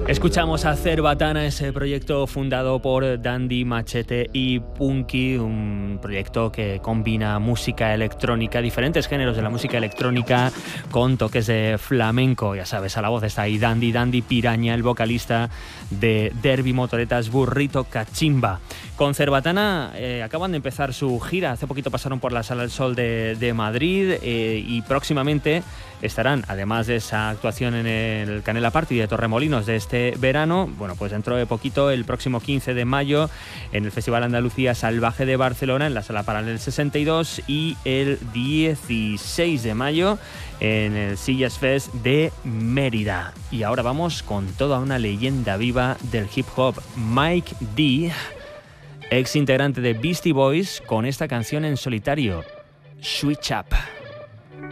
Escuchamos a Cerbatana, ese proyecto fundado por Dandy, Machete y Punky, un proyecto que combina música electrónica, diferentes géneros de la música electrónica con toques de flamenco. Ya sabes, a la voz está ahí Dandy Piraña, el vocalista de Derby Motoretas, Burrito Cachimba. Con Cerbatana acaban de empezar su gira, hace poquito pasaron por la Sala del Sol de Madrid y próximamente estarán, además de esa actuación en el Canela Party de Torremolinos de este verano, bueno, pues dentro de poquito, el próximo 15 de mayo, en el Festival Andalucía Salvaje de Barcelona, en la Sala Paralel 62, y el 16 de mayo en el Sillas Fest de Mérida. Y ahora vamos con toda una leyenda viva del hip hop, Mike D, ex integrante de Beastie Boys, con esta canción en solitario, Switch Up.